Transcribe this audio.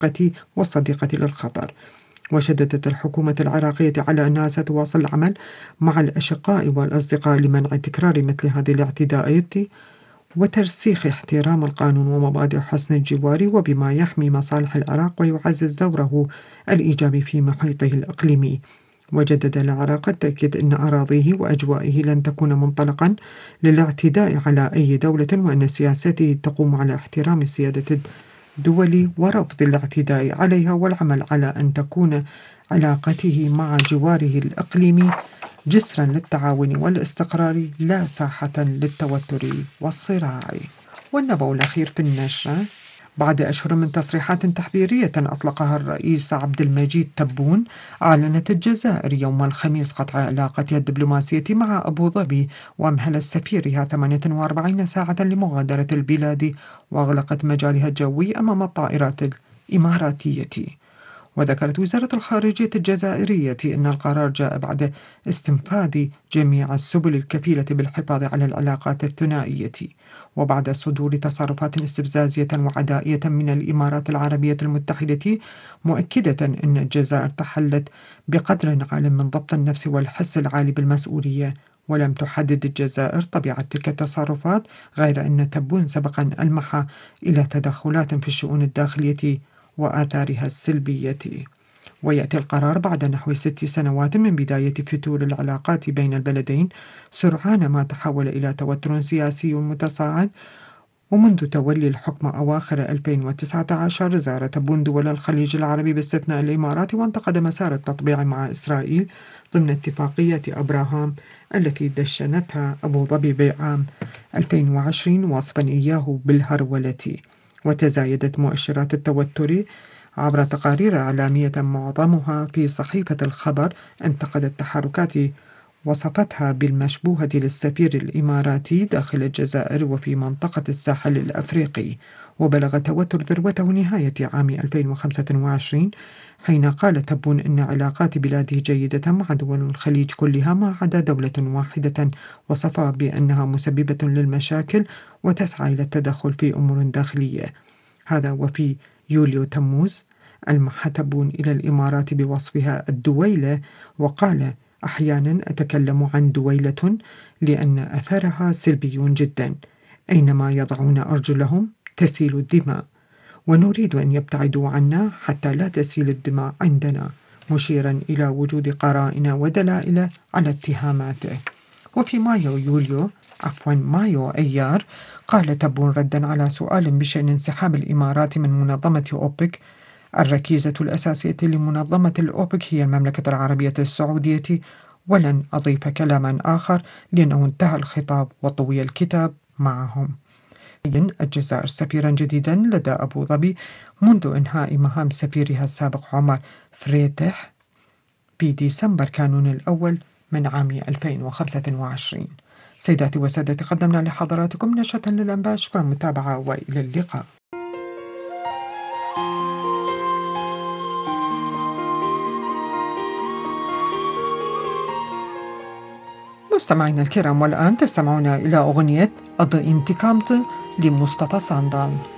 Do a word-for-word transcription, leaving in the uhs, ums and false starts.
المؤقتة والصديقة للخطر. وشددت الحكومة العراقية على أنها ستواصل العمل مع الأشقاء والأصدقاء لمنع تكرار مثل هذه الاعتداءات وترسيخ احترام القانون ومبادئ حسن الجوار، وبما يحمي مصالح العراق ويعزز دوره الإيجابي في محيطه الإقليمي. وجدد العراق التأكيد أن أراضيه وأجوائه لن تكون منطلقا للاعتداء على أي دولة، وأن سياسته تقوم على احترام سيادة الدول ورفض الاعتداء عليها، والعمل على أن تكون علاقته مع جواره الإقليمي جسرا للتعاون والاستقرار لا ساحة للتوتر والصراع. والنبأ الأخير في النشرة: بعد أشهر من تصريحات تحذيرية أطلقها الرئيس عبد المجيد تبون، أعلنت الجزائر يوم الخميس قطع علاقتها الدبلوماسية مع أبو ظبي، وأمهلت سفيرها ثمانية وأربعين ساعة لمغادرة البلاد، وأغلقت مجالها الجوي أمام الطائرات الإماراتية. وذكرت وزارة الخارجية الجزائرية أن القرار جاء بعد استنفاذ جميع السبل الكفيلة بالحفاظ على العلاقات الثنائية، وبعد صدور تصرفات استفزازية وعدائية من الإمارات العربية المتحدة، مؤكدة أن الجزائر تحلت بقدر عال من ضبط النفس والحس العالي بالمسؤولية. ولم تحدد الجزائر طبيعة تلك التصرفات، غير أن تبون سبقا ألمح إلى تدخلات في الشؤون الداخلية وآثارها السلبية. ويأتي القرار بعد نحو ست سنوات من بداية فتور العلاقات بين البلدين، سرعان ما تحول إلى توتر سياسي متصاعد. ومنذ تولي الحكم أواخر ألفين وتسعة عشر زار تبون دول الخليج العربي باستثناء الإمارات، وانتقد مسار التطبيع مع إسرائيل ضمن اتفاقية أبراهام التي دشنتها أبو ظبي بعام ألفين وعشرين واصفا إياه بالهرولة. وتزايدت مؤشرات التوتر عبر تقارير إعلامية معظمها في صحيفة الخبر انتقدت تحركات وصفتها بالمشبوهة للسفير الإماراتي داخل الجزائر وفي منطقة الساحل الأفريقي. وبلغ توتر ذروته نهاية عام ألفين وخمسة وعشرين، حين قال تبون إن علاقات بلاده جيدة مع دول الخليج كلها ما عدا دولة واحدة وصفها بأنها مسببة للمشاكل وتسعى إلى التدخل في أمور داخلية. هذا وفي يوليو تموز ألمح تبون إلى الإمارات بوصفها الدويلة، وقال: أحيانا أتكلم عن دويلة لأن أثرها سلبي جدا، أينما يضعون أرجلهم تسيل الدماء، ونريد أن يبتعدوا عنا حتى لا تسيل الدماء عندنا، مشيرا إلى وجود قرائن ودلائل على اتهاماته. وفي مايو يوليو عفوا مايو أيار قال تبون ردا على سؤال بشأن انسحاب الإمارات من منظمة أوبك: الركيزة الأساسية لمنظمة الأوبك هي المملكة العربية السعودية، ولن أضيف كلاما آخر لأنه انتهى الخطاب وطوي الكتاب معهم. الجزائر سفيرا جديدا لدى أبو ظبي منذ إنهاء مهام سفيرها السابق عمر فريتح في ديسمبر كانون الأول من عام ألفين وخمسة وعشرين. سيداتي وسادتي، قدمنا لحضراتكم نشرة للأنباء. شكرا المتابعة وإلى اللقاء. مستمعينا الكرام، والآن تستمعون إلى أغنية أض انتقامت لمصطفى صندال.